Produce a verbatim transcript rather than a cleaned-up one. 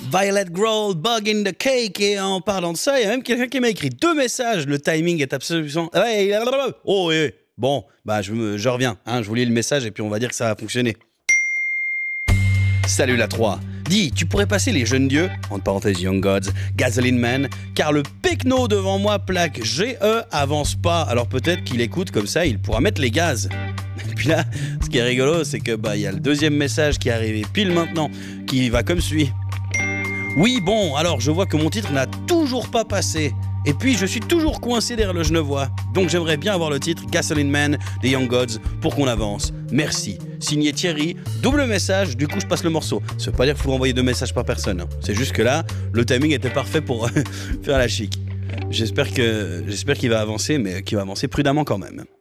Violet Grohl, Bug in the Cake. Et en parlant de ça, il y a même quelqu'un qui m'a écrit deux messages. Le timing est absolument... Oh, oui. Bon, bah je, me, je reviens. Hein, je vous lis le message et puis on va dire que ça a fonctionné. Salut la trois. Dis, tu pourrais passer les jeunes dieux, entre parenthèses Young Gods, Gasoline Man, car le pecno devant moi plaque G E avance pas. Alors peut-être qu'il écoute comme ça, il pourra mettre les gaz. Et puis là, ce qui est rigolo, c'est que bah il y a le deuxième message qui est arrivé pile maintenant, qui va comme suit. Oui, bon, alors je vois que mon titre n'a toujours pas passé. Et puis je suis toujours coincé derrière le Genevois. Donc j'aimerais bien avoir le titre Gasoline Man des Young Gods pour qu'on avance. Merci. Signé Thierry, double message, du coup je passe le morceau. Ça veut pas dire qu'il faut envoyer deux messages par personne. Hein. C'est juste que là, le timing était parfait pour faire la chic. J'espère que, j'espère qu'il va avancer, mais qu'il va avancer prudemment quand même.